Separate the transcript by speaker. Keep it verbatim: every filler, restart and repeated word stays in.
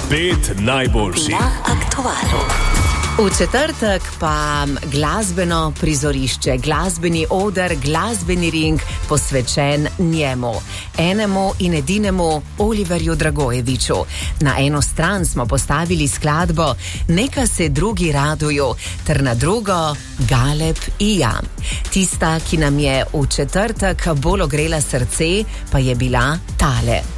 Speaker 1: Pet najboljših
Speaker 2: na aktualu.
Speaker 3: V četrtek pa glasbeno prizorišče, glasbeni oder, glasbeni ring posvečen njemu, enemu in edinemu Oliverju Dragojeviću. Na eno stran smo postavili skladbo Neka se drugi raduju, ter na drugo Galeb i ja. Tista, ki nam je v četrtek bolj ogrela srce, pa je bila tale.